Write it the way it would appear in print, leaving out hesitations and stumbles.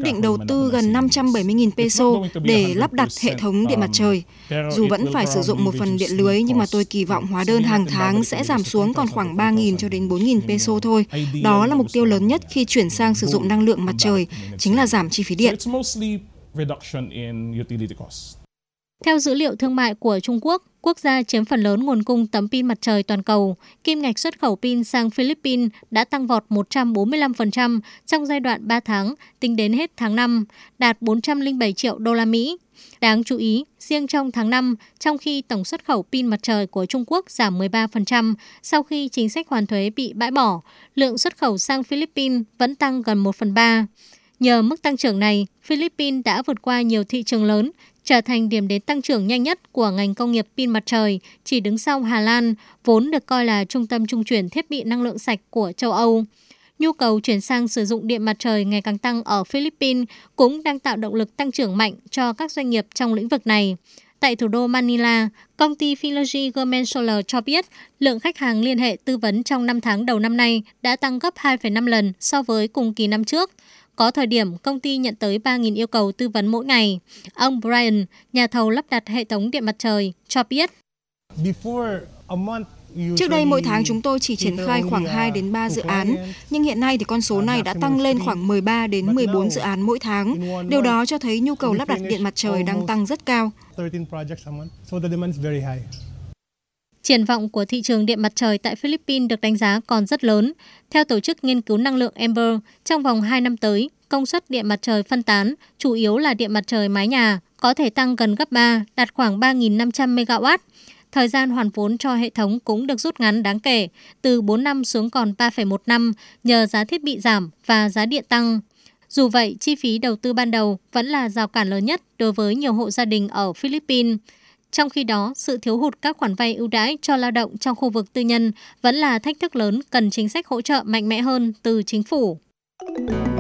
quyết định đầu tư gần 570.000 peso để lắp đặt hệ thống điện mặt trời. Dù vẫn phải sử dụng một phần điện lưới, nhưng mà tôi kỳ vọng hóa đơn hàng tháng sẽ giảm xuống còn khoảng 3.000 cho đến 4.000 peso thôi. Đó là mục tiêu lớn nhất khi chuyển sang sử dụng năng lượng mặt trời, chính là giảm chi phí điện. Theo dữ liệu thương mại của Trung Quốc, quốc gia chiếm phần lớn nguồn cung tấm pin mặt trời toàn cầu, kim ngạch xuất khẩu pin sang Philippines đã tăng vọt 145% trong giai đoạn 3 tháng tính đến hết tháng 5, đạt 407 triệu đô la Mỹ. Đáng chú ý, riêng trong tháng 5, trong khi tổng xuất khẩu pin mặt trời của Trung Quốc giảm 13% sau khi chính sách hoàn thuế bị bãi bỏ, lượng xuất khẩu sang Philippines vẫn tăng gần 1/3. Nhờ mức tăng trưởng này, Philippines đã vượt qua nhiều thị trường lớn, trở thành điểm đến tăng trưởng nhanh nhất của ngành công nghiệp pin mặt trời, chỉ đứng sau Hà Lan, vốn được coi là trung tâm trung chuyển thiết bị năng lượng sạch của châu Âu. Nhu cầu chuyển sang sử dụng điện mặt trời ngày càng tăng ở Philippines cũng đang tạo động lực tăng trưởng mạnh cho các doanh nghiệp trong lĩnh vực này. Tại thủ đô Manila, công ty Philogy Government Solar cho biết lượng khách hàng liên hệ tư vấn trong 5 tháng đầu năm nay đã tăng gấp 2,5 lần so với cùng kỳ năm trước. Có thời điểm, công ty nhận tới 3.000 yêu cầu tư vấn mỗi ngày. Ông Brian, nhà thầu lắp đặt hệ thống điện mặt trời, cho biết. Trước đây mỗi tháng chúng tôi chỉ triển khai khoảng 2 đến 3 dự án, nhưng hiện nay thì con số này đã tăng lên khoảng 13 đến 14 dự án mỗi tháng. Điều đó cho thấy nhu cầu lắp đặt điện mặt trời đang tăng rất cao. Triển vọng của thị trường điện mặt trời tại Philippines được đánh giá còn rất lớn. Theo Tổ chức Nghiên cứu Năng lượng Amber, trong vòng 2 năm tới, công suất điện mặt trời phân tán, chủ yếu là điện mặt trời mái nhà, có thể tăng gần gấp 3, đạt khoảng 3.500 MW. Thời gian hoàn vốn cho hệ thống cũng được rút ngắn đáng kể, từ 4 năm xuống còn 3,1 năm nhờ giá thiết bị giảm và giá điện tăng. Dù vậy, chi phí đầu tư ban đầu vẫn là rào cản lớn nhất đối với nhiều hộ gia đình ở Philippines. Trong khi đó, sự thiếu hụt các khoản vay ưu đãi cho lao động trong khu vực tư nhân vẫn là thách thức lớn cần chính sách hỗ trợ mạnh mẽ hơn từ chính phủ.